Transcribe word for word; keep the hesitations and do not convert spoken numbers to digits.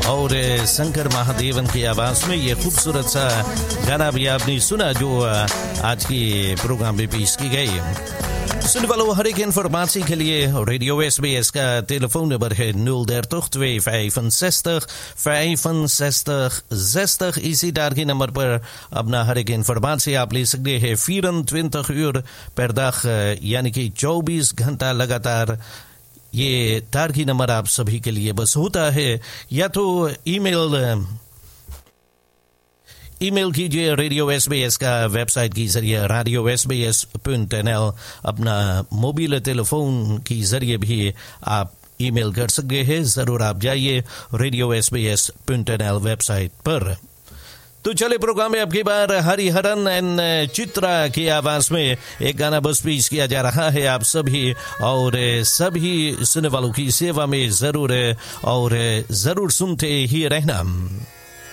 और शंकर महादेवन की आवाज में ये खूबसूरत सा गाना भी आपने सुना जो आज की प्रोग्राम में पेश की गई। सुन वालों, हर एक इन्फॉर्मेशन के लिए रेडियो एस बी एस का टेलीफोन नंबर है nul dertig twee vijfenzestig vijfenzestig zestig। इसी टार के नंबर पर अपना हर एक इन्फॉर्मेशन आप ले सकते हैं vierentwintig uur per dag, यानी कि चौबीस घंटा लगातार। ये तार की नंबर आप सभी के लिए बस होता है या तो ईमेल ईमेल कीजिए रेडियो एस बी एस का वेबसाइट के जरिए radio S B S dot N L. अपना मोबाइल टेलीफोन के जरिए भी आप ईमेल कर सकते हैं। जरूर आप जाइए radio S B S dot N L website पर। तो चले प्रोग्राम में अब की बार हरिहरन एंड चित्रा की आवाज में एक गाना बस पेश किया जा रहा है आप सभी और सभी सुनने वालों की सेवा में जरूर और जरूर सुनते ही रहना।